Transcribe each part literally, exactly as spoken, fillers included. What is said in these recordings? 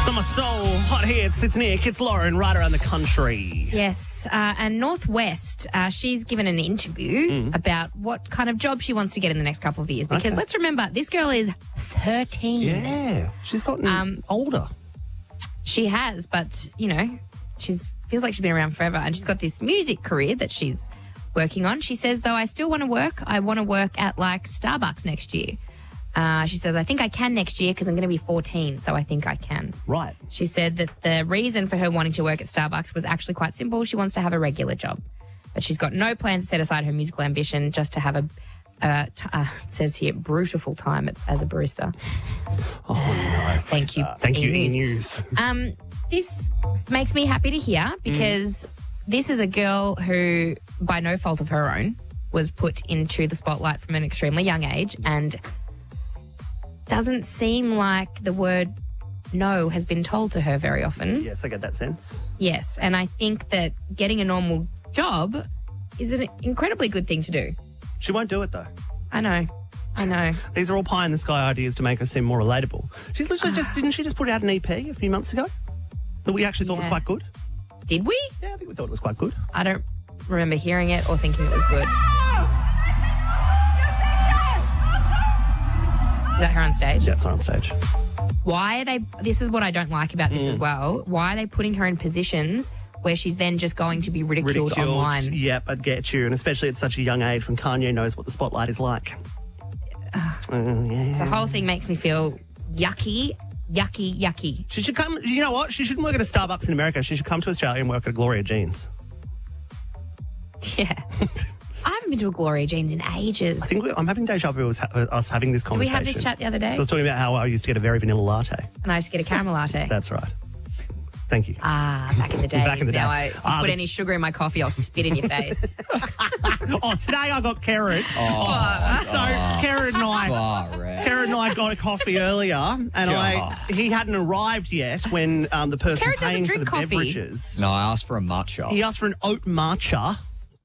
Summer Soul, hot hits. It's Nick, it's Lauren, right around the country. Yes, uh, and Northwest, uh, she's given an interview Mm. about what kind of job she wants to get in the next couple of years. Because Okay. let's remember, this girl is thirteen. Yeah, she's gotten Um, older. She has, but, you know, she's feels like she's been around forever. And she's got this music career that she's working on. She says, though, I still want to work. I want to work at, like, Starbucks next year. Uh, she says, I think I can next year because I'm going to be fourteen, so I think I can. Right. She said that the reason for her wanting to work at Starbucks was actually quite simple. She wants to have a regular job. But she's got no plans to set aside her musical ambition just to have a, uh, t- uh, it says here, brutal time at, as a barista. Oh, no. Thank you. Uh, thank you, E! E! News. News. Um, this makes me happy to hear because this is a girl who, by no fault of her own, was put into the spotlight from an extremely young age and doesn't seem like the word no has been told to her very often. Yes, I get that sense. Yes, and I think that getting a normal job is an incredibly good thing to do. She won't do it, though. I know. I know. These are all pie in the sky ideas to make her seem more relatable. She's literally just, didn't she just put out an E P a few months ago that we actually thought was Yeah. quite good? Did we? Yeah, I think we thought it was quite good. I don't remember hearing it or thinking it was good. Is that her on stage? Yeah, it's not on stage. Why are they, this is what I don't like about this as well. Why are they putting her in positions where she's then just going to be ridiculed, Ridiculed. online? Yep, I'd get you. And especially at such a young age when Kanye knows what the spotlight is like. Uh, yeah. The whole thing makes me feel yucky, yucky, yucky. She should come, you know what? She shouldn't work at a Starbucks in America. She should come to Australia and work at Gloria Jeans. Yeah. I haven't been to a Gloria Jeans in ages. I think we, I'm having deja vu with us having this Did we conversation. have this chat the other day? So I was talking about how I used to get a very vanilla latte. And I used to get a caramel latte. That's right. Thank you. Ah, back in the day. Back in the now day. I, if you Ah, put the- any sugar in my coffee, I'll spit in your face. Oh, today I got Karen. Oh, so Karen and I, Far out. Karen and I got a coffee earlier, and I he hadn't arrived yet when um, the person Karen doesn't paying for drink the coffee. beverages. No, I asked for a matcha. He asked for an oat matcha.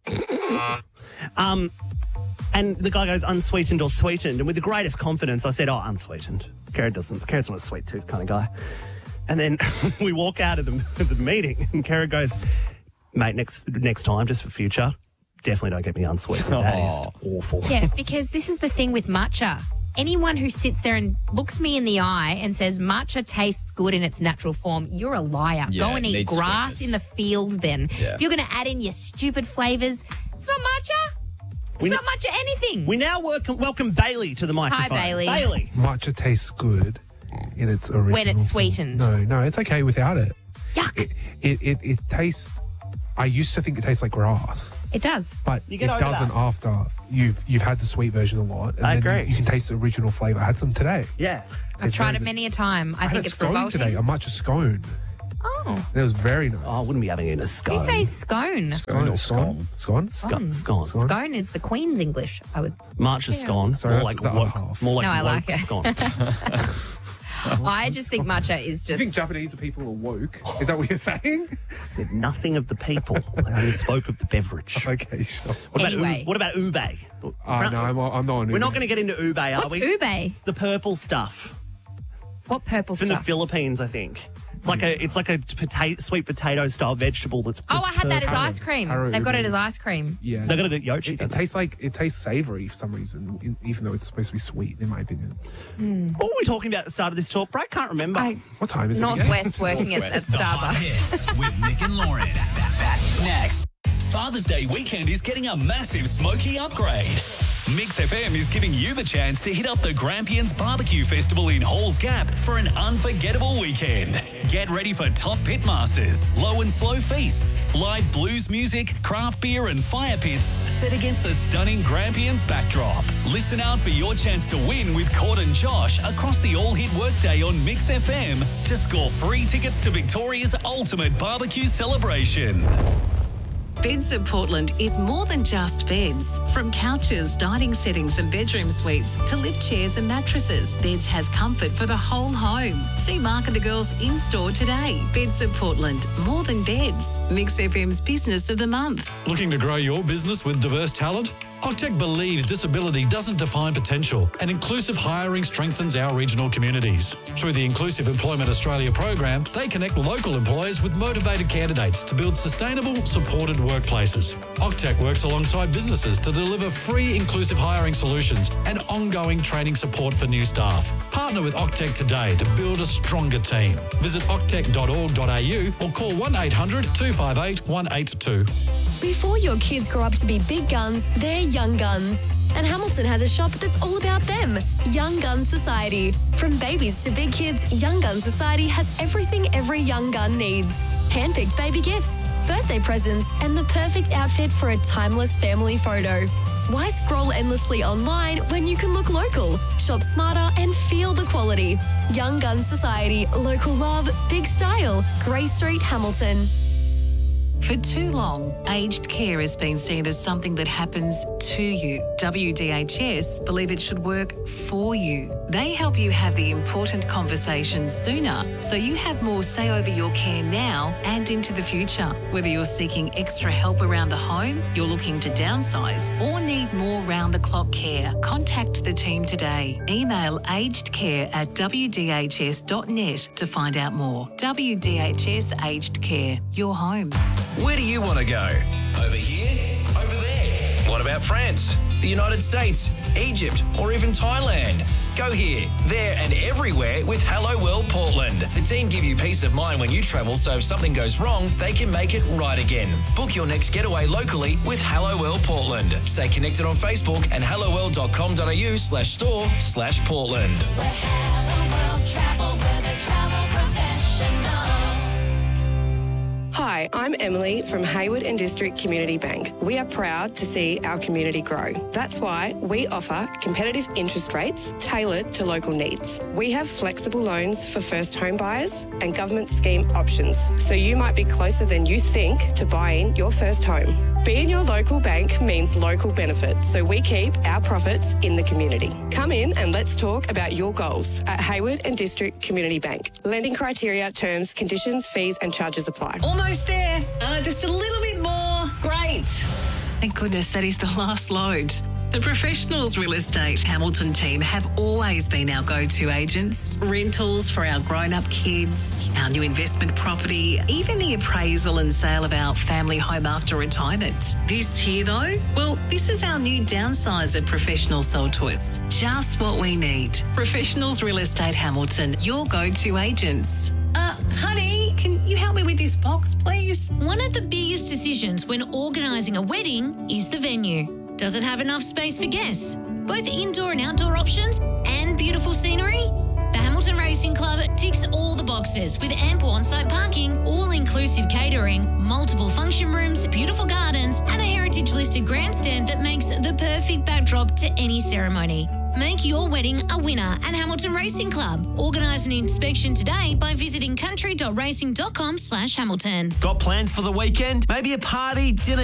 um, and the guy goes unsweetened or sweetened, and with the greatest confidence, I said, "Oh, unsweetened." Karen doesn't. Karen's not a sweet tooth kind of guy. And then we walk out of the, of the meeting, and Karen goes, "Mate, next next time, just for future, definitely don't get me unsweetened. That Oh. is awful." Yeah, because this is the thing with matcha. Anyone who sits there and looks me in the eye and says matcha tastes good in its natural form, you're a liar. Yeah, Go and it eat needs grass sweetness. in the fields then. Yeah. If you're going to add in your stupid flavours, it's not matcha. It's We- not matcha anything. We now work, welcome Bailey to the microphone. Bailey. Bailey. Matcha tastes good in its original When it's form. sweetened. No, no, it's okay without it. Yuck. It, it, it, it tastes, I used to think it tastes like grass, It does. but You it get over doesn't that. after you've you've had the sweet version a lot. And I then agree. You, you can taste the original flavour. I had some today. Yeah. I've It's tried very it good. many a time. I, I had think a it's scone revolting. today, a matcha scone. Oh. It was very nice. Oh, I wouldn't be having it in a scone. You say scone. Scone or scone? Scone? Scone. Scone. Scone. Scone is the Queen's English, I would. March is scone. Sorry, more that's like the woke. other half. More like No, I woke like it. scone. I just think matcha is Do you just. think Japanese people are woke? Is that what you're saying? I said nothing of the people. I only spoke of the beverage. Okay, sure. What about, Anyway. u- what about ube? Oh, no, I'm, I'm not on We're not going to get into ube, are What's we? ube? The purple stuff. What purple It's from the stuff? Philippines, I think. It's like a it's like a potato, sweet potato style vegetable that's. Oh, I that's had that as purple. ice cream. Taro They've got it ube. as ice cream. Yeah. They got it at Yoshi. It, don't it they? tastes like it tastes savoury for some reason, in, even though it's supposed to be sweet, in my opinion. What were we talking about at the start of this talk, Brad? Can't remember. I, What time is it? again? Northwest working at, at The hot Starbucks. hits with Nick and Lauren. Back, back, back. Next. Father's Day weekend is getting a massive smoky upgrade. Mix F M is giving you the chance to hit up the Grampians Barbecue Festival in Halls Gap for an unforgettable weekend. Get ready for top pitmasters, low and slow feasts, live blues music, craft beer and fire pits set against the stunning Grampians backdrop. Listen out for your chance to win with Cord and Josh across the all-hit workday on Mix F M to score free tickets to Victoria's ultimate barbecue celebration. Beds at Portland is more than just beds. From couches, dining settings and bedroom suites to lift chairs and mattresses, Beds has comfort for the whole home. See Mark and the girls in-store today. Beds at Portland, more than beds. Mix F M's Business of the Month. Looking to grow your business with diverse talent? Octec believes disability doesn't define potential, and inclusive hiring strengthens our regional communities. Through the Inclusive Employment Australia program, they connect local employers with motivated candidates to build sustainable, supported workplaces. Octec works alongside businesses to deliver free inclusive hiring solutions and ongoing training support for new staff. Partner with Octec today to build a stronger team. Visit octec dot org dot a u or call one eight hundred two five eight one eight two. Before your kids grow up to be big guns, they're young guns. And Hamilton has a shop that's all about them, Young Gun Society. From babies to big kids, Young Gun Society has everything every young gun needs. Handpicked baby gifts, birthday presents, and the perfect outfit for a timeless family photo. Why scroll endlessly online when you can look local, shop smarter, and feel the quality? Young Gun Society, local love, big style, Grey Street, Hamilton. For too long, aged care has been seen as something that happens to you. W D H S believe it should work for you. They help you have the important conversations sooner, so you have more say over your care now and into the future. Whether you're seeking extra help around the home, you're looking to downsize, or need more round-the-clock care, contact the team today. Email agedcare at w d h s dot net to find out more. W D H S Aged Care, your home. Where do you want to go? Over here? Over there? What about France, the United States, Egypt, or even Thailand? Go here, there, and everywhere with Hello World Portland. The team give you peace of mind when you travel, so if something goes wrong, they can make it right again. Book your next getaway locally with Hello World Portland. Stay connected on Facebook and hello world dot com dot a u slash store slash Portland. Where Hello World travel, where they travel professionals. Hi, I'm Emily from Hayward and District Community Bank. We are proud to see our community grow. That's why we offer competitive interest rates tailored to local needs. We have flexible loans for first home buyers and government scheme options, so you might be closer than you think to buying your first home. Being your local bank means local benefits, so we keep our profits in the community. Come in and let's talk about your goals at Hayward and District Community Bank. Lending criteria, terms, conditions, fees and charges apply. Almost there. Uh, just a little bit more. Great. Thank goodness that is the last load. The Professionals Real Estate Hamilton team have always been our go-to agents. Rentals for our grown-up kids, our new investment property, even the appraisal and sale of our family home after retirement. This here, though, well, this is our new downsizer Professional sold to us. Just what we need. Professionals Real Estate Hamilton, your go-to agents. Uh, honey, can you help me with this box, please? One of the biggest decisions when organising a wedding is the venue. Does it have enough space for guests? Both indoor and outdoor options and beautiful scenery? The Hamilton Racing Club ticks all the boxes with ample on-site parking, all-inclusive catering, multiple function rooms, beautiful gardens and a heritage-listed grandstand that makes the perfect backdrop to any ceremony. Make your wedding a winner at Hamilton Racing Club. Organise an inspection today by visiting country dot racing dot com slash Hamilton. Got plans for the weekend? Maybe a party, dinner,